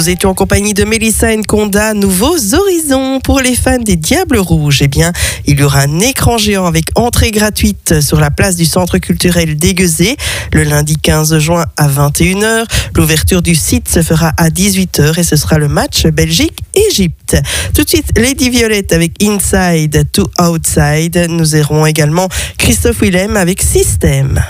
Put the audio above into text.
Nous étions en compagnie de Mélissa Nkonda. Nouveaux horizons pour les fans des Diables Rouges. Eh bien, il y aura un écran géant avec entrée gratuite sur la place du Centre culturel d'Aiguezé le lundi 15 juin à 21h. L'ouverture du site se fera à 18h et ce sera le match Belgique-Égypte. Tout de suite, Lady Violette avec Inside to Outside. Nous aurons également Christophe Willem avec System.